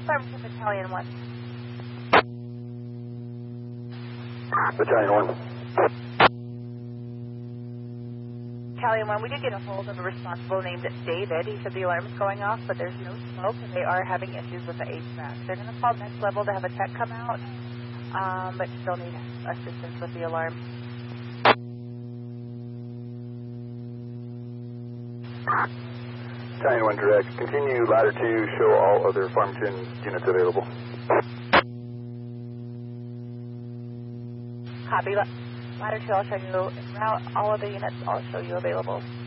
Affirmative, Battalion 1. Battalion 1. Battalion 1, we did get a hold of a responsible named David. He said the alarm is going off, but there's no smoke, and they are having issues with the HVAC. They're going to call next level to have a tech come out, but still need assistance with the alarm. Battalion 1 direct. Continue ladder 2, show all other Farmington units available. Copy. Ladder 2, I'll show you en route. All other units, I'll show you available.